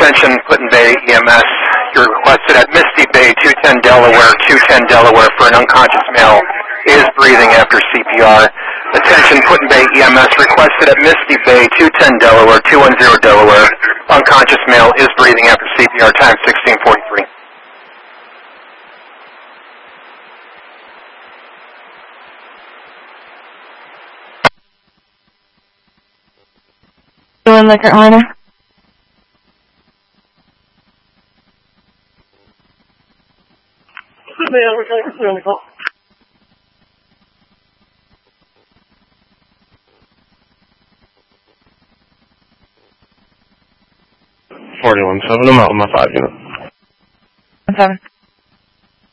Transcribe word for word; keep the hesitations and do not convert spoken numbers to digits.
Attention, Clinton Bay E M S. You're requested at Misty Bay, two ten Delaware, two ten Delaware for an unconscious male. Is breathing after C P R. Attention, Clinton Bay E M S. Requested at Misty Bay, two ten Delaware, two ten Delaware. Unconscious male is breathing after C P R. Time sixteen forty-three. Doing liquor owner. forty-one seven, I'm out with my five unit. Seven.